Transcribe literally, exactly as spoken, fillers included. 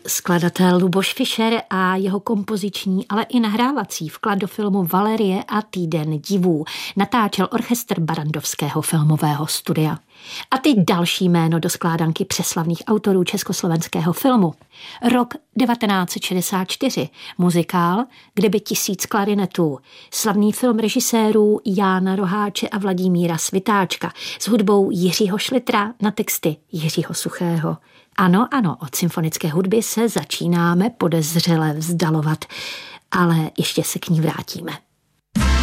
Skladatel Luboš Fischer a jeho kompoziční, ale i nahrávací vklad do filmu Valerie a týden divů natáčel orchestr Barrandovského filmového studia. A ty další jméno do skládanky přeslavných autorů československého filmu. Rok devatenáct set šedesát čtyři, muzikál Kdyby tisíc klarinetů, slavný film režisérů Jána Roháče a Vladimíra Svitáčka s hudbou Jiřího Šlitra na texty Jiřího Suchého. Ano, ano, od symfonické hudby se začínáme podezřele vzdalovat, ale ještě se k ní vrátíme.